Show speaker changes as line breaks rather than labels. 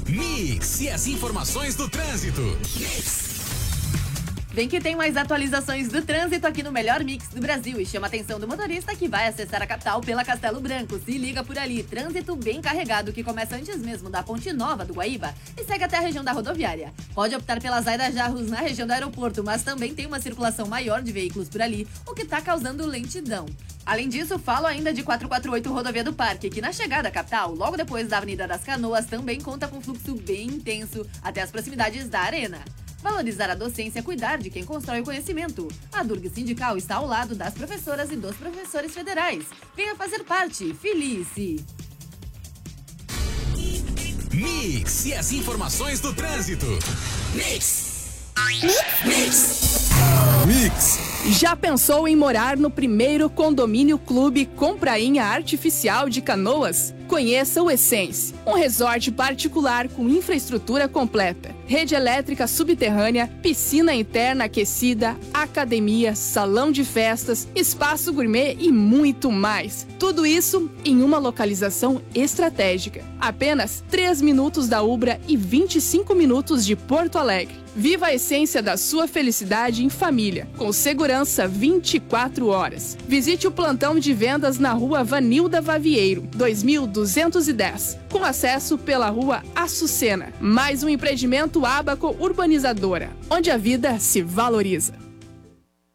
Mix e as informações do trânsito.
Vem que tem mais atualizações do trânsito aqui no melhor mix do Brasil e chama a atenção do motorista que vai acessar a capital pela Castelo Branco. Se liga por ali, trânsito bem carregado que começa antes mesmo da Ponte Nova do Guaíba e segue até a região da rodoviária. Pode optar pela Zaida Jarros na região do aeroporto, mas também tem uma circulação maior de veículos por ali, o que está causando lentidão. Além disso, falo ainda de 448 Rodovia do Parque, que na chegada à capital, logo depois da Avenida das Canoas, também conta com fluxo bem intenso até as proximidades da Arena. Valorizar a docência é cuidar de quem constrói o conhecimento. A Durg Sindical está ao lado das professoras e dos professores federais. Venha fazer parte. Felice!
Mix e as informações do trânsito.
Mix. Já pensou em morar no primeiro condomínio clube com prainha artificial de Canoas? Conheça o Essence, um resort particular com infraestrutura completa, rede elétrica subterrânea, piscina interna aquecida, academia, salão de festas, espaço gourmet e muito mais. Tudo isso em uma localização estratégica. Apenas 3 minutos da Ubra e 25 minutos de Porto Alegre. Viva a essência da sua felicidade em família, com segurança 24 horas. Visite o plantão de vendas na rua Vanilda Vavieiro, 2210, com acesso pela rua Açucena. Mais um empreendimento Abaco Urbanizadora, onde a vida se valoriza.